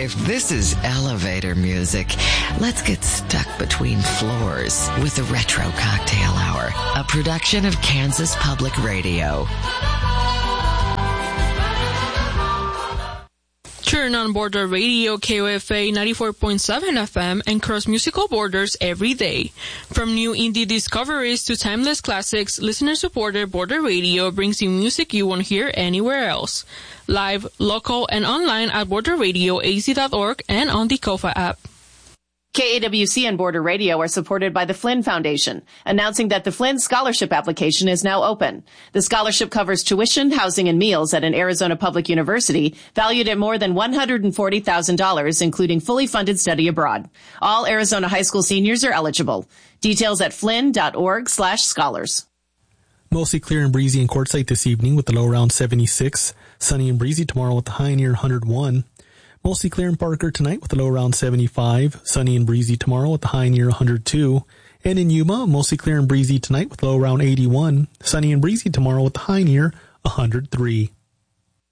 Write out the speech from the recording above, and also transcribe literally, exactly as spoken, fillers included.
five, this is elevator music. Let's get stuck between floors with the Retro Cocktail Hour, a production of Kansas Public Radio. Turn on Border Radio, K O F A ninety-four point seven F M, and cross musical borders every day. From new indie discoveries to timeless classics, listener-supported Border Radio brings you music you won't hear anywhere else. Live, local, and online at border radio a z dot org and on the Kofa app. K A W C and Border Radio are supported by the Flynn Foundation, announcing that the Flynn Scholarship application is now open. The scholarship covers tuition, housing, and meals at an Arizona public university valued at more than one hundred forty thousand dollars, including fully funded study abroad. All Arizona high school seniors are eligible. Details at flynn.org slash scholars. Mostly clear and breezy in Quartzsite this evening with the low around seventy-six. Sunny and breezy tomorrow with the high near one hundred one. Mostly clear in Parker tonight with the low around seventy-five. Sunny and breezy tomorrow with the high near one hundred two. And in Yuma, mostly clear and breezy tonight with low around eighty-one. Sunny and breezy tomorrow with the high near one hundred three.